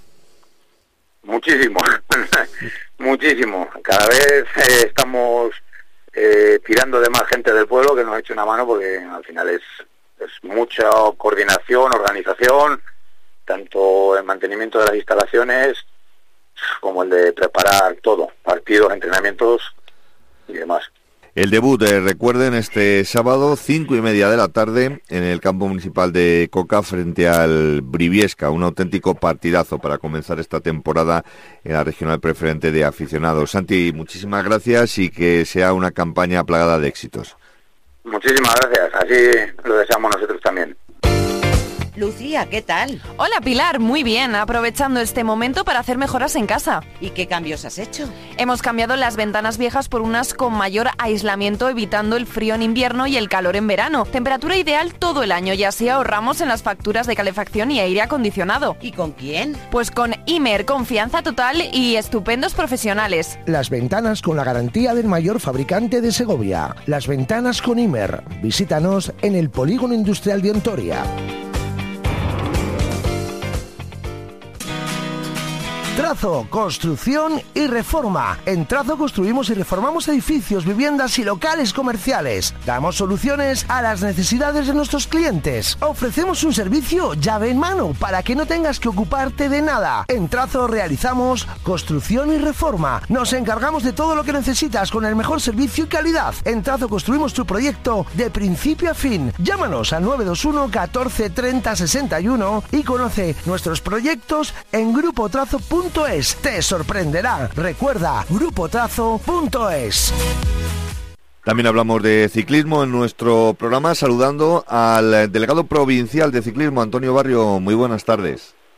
Muchísimo, muchísimo. Cada vez eh, estamos eh, tirando de más gente del pueblo que nos ha hecho una mano, porque al final es, es mucha coordinación, organización, tanto el mantenimiento de las instalaciones como el de preparar todo, partidos, entrenamientos y demás.
El debut, eh, recuerden, este sábado, cinco y media de la tarde, en el campo municipal de Coca, frente al Briviesca, un auténtico partidazo para comenzar esta temporada en la regional preferente de aficionados. Santi, muchísimas gracias y que sea una campaña plagada de éxitos.
Muchísimas gracias, así lo deseamos nosotros también.
Lucía, ¿qué tal?
Hola Pilar, muy bien, aprovechando este momento para hacer mejoras en casa.
¿Y qué cambios has hecho?
Hemos cambiado las ventanas viejas por unas con mayor aislamiento, evitando el frío en invierno y el calor en verano. Temperatura ideal todo el año y así ahorramos en las facturas de calefacción y aire acondicionado.
¿Y con quién?
Pues con Imer, confianza total y estupendos profesionales.
Las ventanas con la garantía del mayor fabricante de Segovia. Las ventanas con Imer. Visítanos en el Polígono Industrial de Ontoria. Trazo, construcción y reforma. En Trazo construimos y reformamos edificios, viviendas y locales comerciales. Damos soluciones a las necesidades de nuestros clientes. Ofrecemos un servicio llave en mano para que no tengas que ocuparte de nada. En Trazo realizamos construcción y reforma. Nos encargamos de todo lo que necesitas con el mejor servicio y calidad. En Trazo construimos tu proyecto de principio a fin. Llámanos al nueve dos uno catorce treinta sesenta y uno y conoce nuestros proyectos en grupo trazo punto es. Te sorprenderá. Recuerda, grupo trazo punto es.
También hablamos de ciclismo en nuestro programa, saludando al delegado provincial de ciclismo, Antonio Barrio. Muy buenas tardes.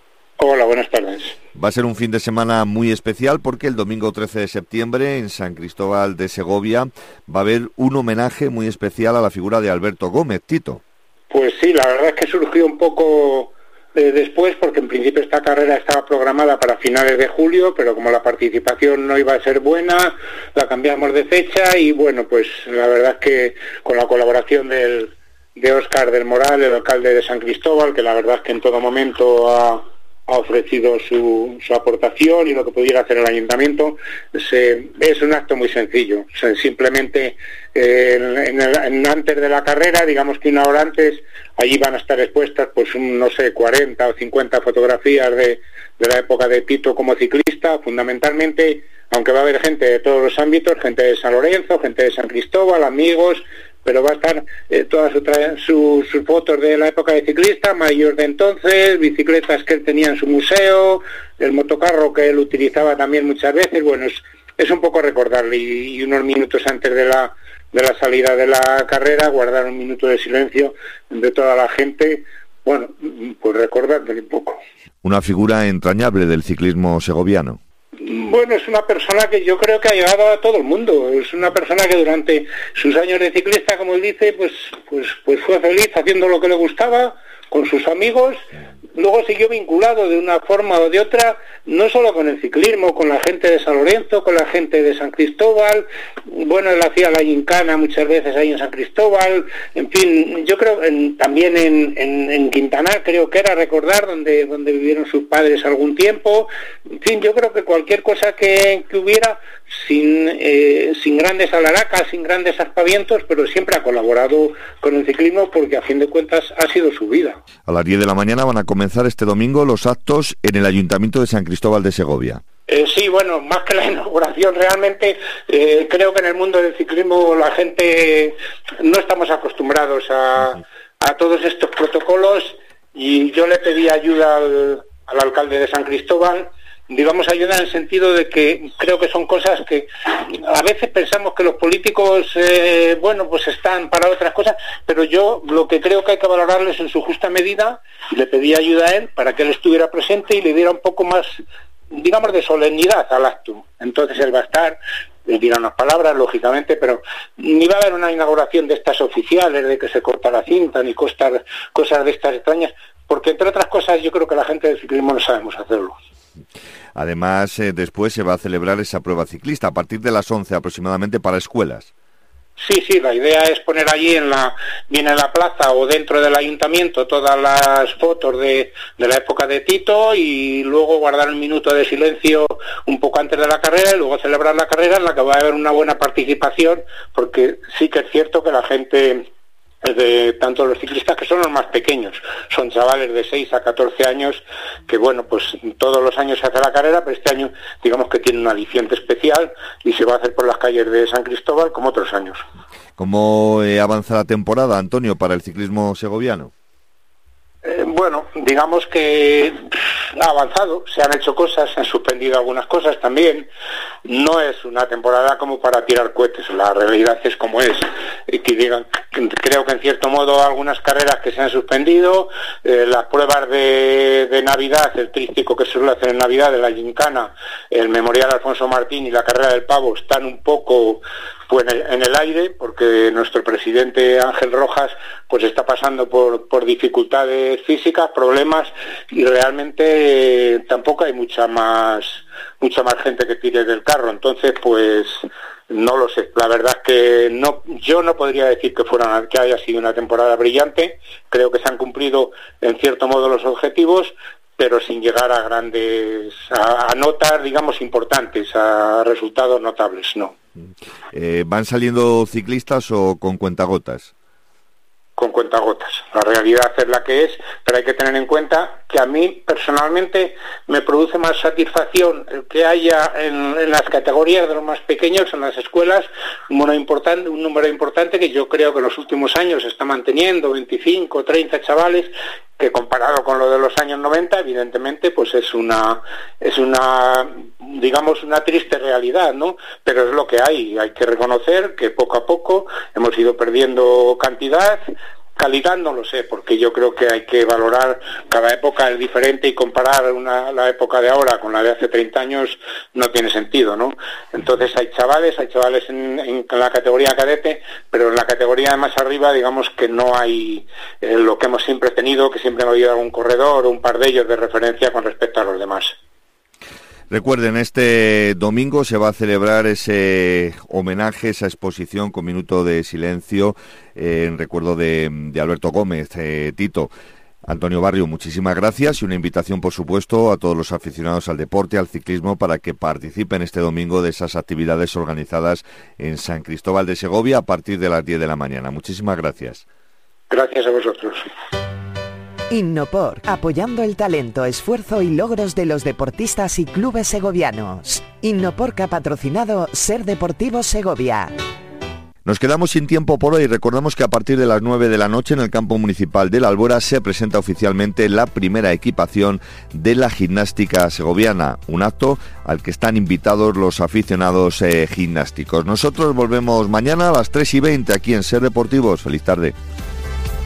Hola, buenas tardes.
Va a ser un fin de semana muy especial porque el domingo trece de septiembre en San Cristóbal de Segovia va a haber un homenaje muy especial a la figura de Alberto Gómez, Tito.
Pues sí, la verdad es que surgió un poco eh, después, porque en principio esta carrera estaba programada para finales de julio, pero como la participación no iba a ser buena, la cambiamos de fecha y bueno, pues la verdad es que con la colaboración del, de Óscar del Moral, el alcalde de San Cristóbal, que la verdad es que en todo momento ha... ha ofrecido su, su aportación y lo que pudiera hacer el ayuntamiento, se, es un acto muy sencillo. O sea, simplemente eh, en el, en, antes de la carrera, digamos que una hora antes, allí van a estar expuestas pues un, no sé, cuarenta o cincuenta fotografías de, de la época de Tito como ciclista, fundamentalmente, aunque va a haber gente de todos los ámbitos, gente de San Lorenzo, gente de San Cristóbal, amigos, pero va a estar eh, todas sus su fotos de la época de ciclista, mayor de entonces, bicicletas que él tenía en su museo, el motocarro que él utilizaba también muchas veces. Bueno, es, es un poco recordarle y, y unos minutos antes de la, de la salida de la carrera, guardar un minuto de silencio de toda la gente, bueno, pues recordarle un poco.
Una figura entrañable del ciclismo segoviano.
Bueno, es una persona que yo creo que ha llegado a todo el mundo. Es una persona que durante sus años de ciclista, como él dice, pues, pues, pues fue feliz haciendo lo que le gustaba, con sus amigos. Luego siguió vinculado de una forma o de otra, no solo con el ciclismo, con la gente de San Lorenzo, con la gente de San Cristóbal. Bueno, él hacía la gincana muchas veces ahí en San Cristóbal. En fin, yo creo en, también en, en, en Quintanar, creo que era recordar, donde, donde vivieron sus padres algún tiempo. En fin, yo creo que cualquier cosa que, que hubiera, sin, eh, sin grandes alaracas, sin grandes aspavientos, pero siempre ha colaborado con el ciclismo porque a fin de cuentas ha sido su vida.
A las diez de la mañana van a comenzar este domingo los actos en el Ayuntamiento de San Cristóbal de Segovia.
Eh, sí, bueno, más que la inauguración, realmente eh, creo que en el mundo del ciclismo la gente no estamos acostumbrados a, a todos estos protocolos y yo le pedí ayuda al, al alcalde de San Cristóbal, digamos ayuda en el sentido de que creo que son cosas que a veces pensamos que los políticos, eh, bueno, pues están para otras cosas, pero yo lo que creo que hay que valorarles en su justa medida, le pedí ayuda a él para que él estuviera presente y le diera un poco más, digamos, de solemnidad al acto. Entonces él va a estar, le dirá unas palabras, lógicamente, pero ni va a haber una inauguración de estas oficiales, de que se corta la cinta, ni cosas, cosas de estas extrañas, porque entre otras cosas yo creo que la gente del ciclismo no sabemos hacerlo.
Además, eh, después se va a celebrar esa prueba ciclista a partir de las once aproximadamente para escuelas.
Sí, sí, la idea es poner allí en la, bien en la plaza o dentro del ayuntamiento todas las fotos de, de la época de Tito y luego guardar un minuto de silencio un poco antes de la carrera y luego celebrar la carrera en la que va a haber una buena participación, porque sí que es cierto que la gente, de tanto los ciclistas que son los más pequeños, son chavales de seis a catorce años que bueno, pues todos los años se hace la carrera, pero este año digamos que tiene un aliciente especial y se va a hacer por las calles de San Cristóbal como otros años.
¿Cómo eh, avanza la temporada, Antonio, para el ciclismo segoviano?
Eh, bueno, digamos que ha avanzado, se han hecho cosas, se han suspendido algunas cosas también. No es una temporada como para tirar cohetes, la realidad es como es. Y que digan, creo que en cierto modo algunas carreras que se han suspendido, eh, las pruebas de, de Navidad, el trístico que se suele hacer en Navidad, de la gincana, el Memorial Alfonso Martín y la carrera del Pavo están un poco pues en el, en el aire, porque nuestro presidente Ángel Rojas pues está pasando por, por dificultades físicas, problemas, y realmente eh, tampoco hay mucha más mucha más gente que tire del carro. Entonces pues no lo sé, la verdad es que no, yo no podría decir que fuera que haya sido una temporada brillante. Creo que se han cumplido en cierto modo los objetivos, pero sin llegar a grandes, a, a notas, digamos, importantes, a resultados notables, no.
Eh, ¿Van saliendo ciclistas o con cuentagotas?
Con cuentagotas. La realidad es la que es, pero hay que tener en cuenta que a mí personalmente me produce más satisfacción el que haya en, en las categorías de los más pequeños, en las escuelas, un número importante, un número importante que yo creo que en los últimos años se está manteniendo, veinticinco, treinta chavales, que comparado con lo de los años noventa, evidentemente, pues es una, es una, digamos, una triste realidad, ¿no? Pero es lo que hay. Hay que reconocer que poco a poco hemos ido perdiendo cantidad Calidad no lo sé, porque yo creo que hay que valorar, cada época es diferente y comparar una, la época de ahora con la de hace treinta años no tiene sentido, ¿no? Entonces hay chavales, hay chavales en, en, en la categoría cadete, pero en la categoría más arriba digamos que no hay eh, lo que hemos siempre tenido, que siempre ha habido algún corredor o un par de ellos de referencia con respecto a los demás.
Recuerden, este domingo se va a celebrar ese homenaje, esa exposición con minuto de silencio eh, en recuerdo de, de Alberto Gómez. Eh, Tito, Antonio Barrio, muchísimas gracias y una invitación, por supuesto, a todos los aficionados al deporte, al ciclismo, para que participen este domingo de esas actividades organizadas en San Cristóbal de Segovia a partir de las diez de la mañana. Muchísimas gracias.
Gracias a vosotros.
Innopor, apoyando el talento, esfuerzo y logros de los deportistas y clubes segovianos. Innopor que ha patrocinado Ser Deportivo Segovia.
Nos quedamos sin tiempo por hoy. Recordamos que a partir de las nueve de la noche en el campo municipal de La Albora se presenta oficialmente la primera equipación de la gimnástica segoviana, un acto al que están invitados los aficionados eh, gimnásticos. Nosotros volvemos mañana a las tres y veinte aquí en Ser Deportivos. Feliz tarde.